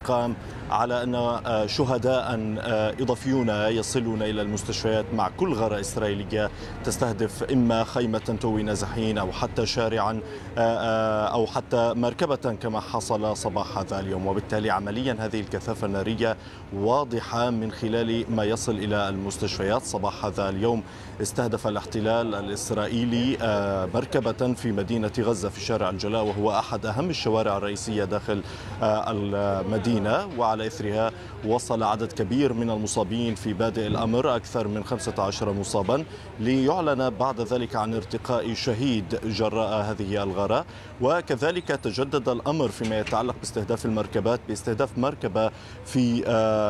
تقام على أن شهداء إضافيون يصلون إلى المستشفيات مع كل غارة إسرائيلية تستهدف إما خيمة توي نازحين أو حتى شارعا أو حتى مركبة كما حصل صباح هذا اليوم. وبالتالي عمليا هذه الكثافة النارية واضحة من خلال ما يصل إلى المستشفيات. صباح هذا اليوم استهدف الاحتلال الإسرائيلي مركبة في مدينة غزة في شارع الجلاء، وهو أحد أهم الشوارع الرئيسية داخل المدينة، وعلى إثرها وصل عدد كبير من المصابين في بادئ الأمر، أكثر من 15 مصابا، ليعلن بعد ذلك عن ارتقاء شهيد جراء هذه الغارة. وكذلك تجدد الأمر فيما يتعلق باستهداف المركبات، باستهداف مركبة في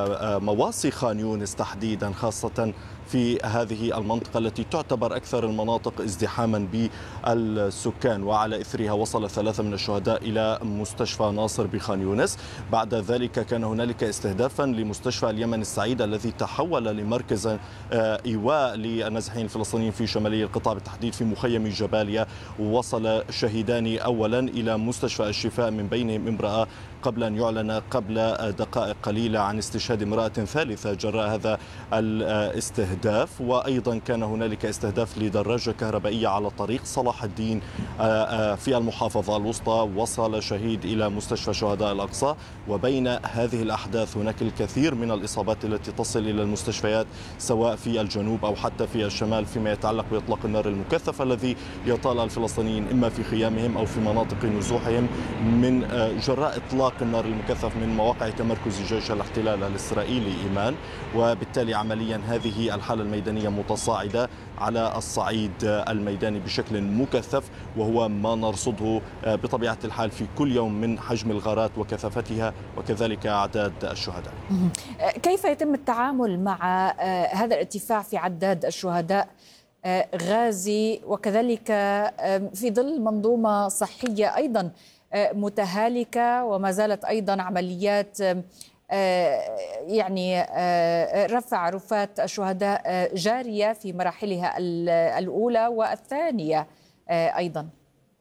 مواصي خان يونس تحديدا، خاصة في هذه المنطقة التي تعتبر أكثر المناطق ازدحاما بالسكان. وعلى إثرها وصل 3 من الشهداء إلى مستشفى ناصر بخان يونس. بعد ذلك كان هنالك استهدافا لمستشفى اليمن السعيد الذي تحول لمركز إيواء للنازحين الفلسطينيين في شمالي القطاع، بالتحديد في مخيم جباليا. وصل شهيدان أولا إلى مستشفى الشفاء، من بينهم امرأة، قبل أن يعلن قبل دقائق قليلة عن استشهاد امرأة ثالثة جراء هذا الاستهداف. وأيضا كان هنالك استهداف لدراجة كهربائية على طريق صلاح الدين في المحافظة الوسطى، وصل شهيد إلى مستشفى شهداء الأقصى. وبين هذه الأحداث هناك الكثير من الإصابات التي تصل إلى المستشفيات، سواء في الجنوب أو حتى في الشمال، فيما يتعلق بإطلاق النار المكثف الذي يطال الفلسطينيين إما في خيامهم أو في مناطق نزوحهم من جراء إطلاق النار المكثف من مواقع تمركز جيش الاحتلال الإسرائيلي إيمان. وبالتالي عمليا هذه الحالة الميدانية متصاعدة على الصعيد الميداني بشكل مكثف، وهو ما نرصده بطبيعة الحال في كل يوم من حجم الغارات وكثافتها، وكذلك أعداد الشهداء. كيف يتم التعامل مع هذا الارتفاع في عداد الشهداء غازي، وكذلك في ظل منظومة صحية أيضا متهالكة، وما زالت أيضا عمليات يعني رفع رفات الشهداء جارية في مراحلها الأولى والثانية أيضا؟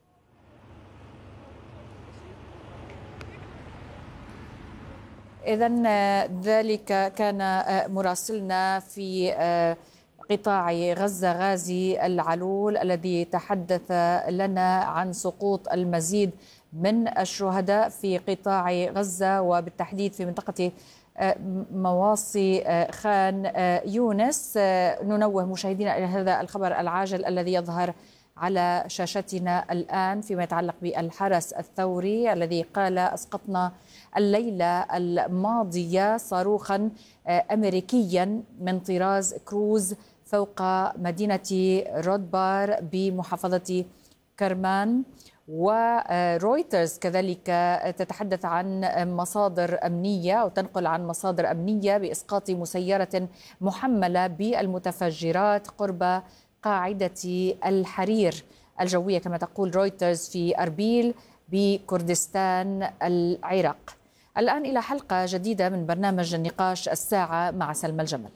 إذن ذلك كان مراسلنا في قطاع غزة غازي العلول الذي تحدث لنا عن سقوط المزيد من الشهداء في قطاع غزة، وبالتحديد في منطقة مواصي خان يونس. ننوه مشاهدينا إلى هذا الخبر العاجل الذي يظهر على شاشتنا الآن فيما يتعلق بالحرس الثوري الذي قال: أسقطنا الليلة الماضية صاروخا أمريكيا من طراز كروز فوق مدينة رودبار بمحافظة كرمان. ورويترز كذلك تتحدث عن مصادر أمنية أو تنقل عن مصادر أمنية بإسقاط مسيرة محملة بالمتفجرات قرب قاعدة الحرير الجوية، كما تقول رويترز، في أربيل بكردستان العراق. الآن إلى حلقة جديدة من برنامج النقاش الساعة مع سلمى الجمل.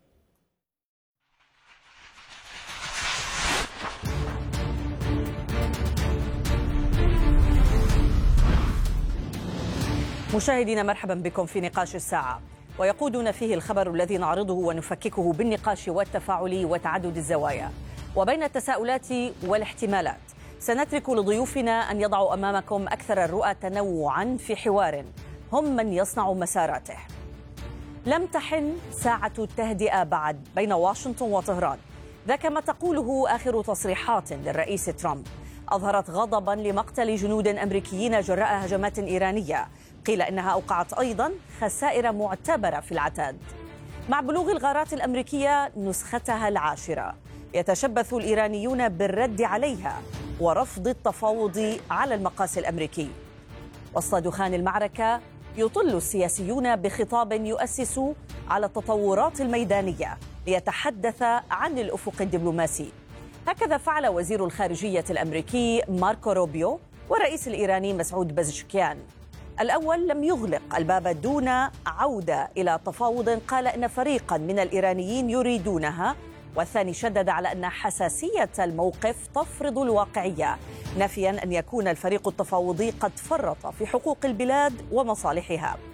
مشاهدينا، مرحبا بكم في نقاش الساعة، ويقودنا فيه الخبر الذي نعرضه ونفككه بالنقاش والتفاعل وتعدد الزوايا. وبين التساؤلات والاحتمالات سنترك لضيوفنا أن يضعوا أمامكم أكثر الرؤى تنوعا في حوار هم من يصنع مساراته. لم تحن ساعة التهدئة بعد بين واشنطن وطهران، ذاك ما تقوله آخر تصريحات للرئيس ترامب أظهرت غضبا لمقتل جنود أمريكيين جراء هجمات إيرانية قيل إنها أوقعت أيضا خسائر معتبرة في العتاد. مع بلوغ الغارات الأمريكية نسختها العاشرة، يتشبث الإيرانيون بالرد عليها ورفض التفاوض على المقاس الأمريكي. وسط دخان المعركة يطل السياسيون بخطاب يؤسس على التطورات الميدانية ليتحدث عن الأفق الدبلوماسي. هكذا فعل وزير الخارجية الأمريكي ماركو روبيو والرئيس الإيراني مسعود بزشكيان. الأول لم يغلق الباب دون عودة إلى تفاوض قال إن فريقا من الإيرانيين يريدونها، والثاني شدد على أن حساسية الموقف تفرض الواقعية، نافيا أن يكون الفريق التفاوضي قد فرط في حقوق البلاد ومصالحها.